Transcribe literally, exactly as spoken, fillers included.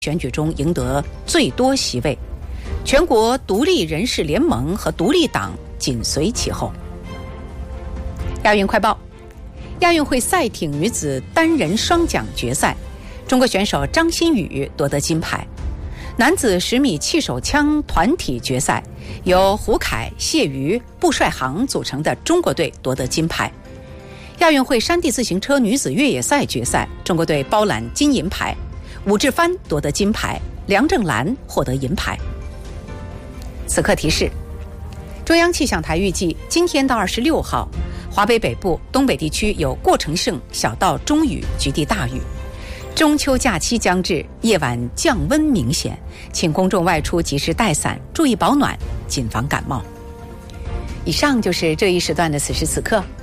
选举中赢得最多席位，全国独立人士联盟和独立党紧随其后。亚运快报：亚运会赛艇女子单人双桨决赛，中国选手张馨予夺得金牌。男子十米气手枪团体决赛，由胡凯、谢瑜、布帅航组成的中国队夺得金牌。亚运会山地自行车女子越野赛决赛，中国队包揽金银牌，武志帆夺得金牌，梁正兰获得银牌。此刻提示：中央气象台预计今天到二十六号，华北北部、东北地区有过程性小到中雨，局地大雨。中秋假期将至，夜晚降温明显，请公众外出及时带伞，注意保暖，谨防感冒。以上就是这一时段的此时此刻，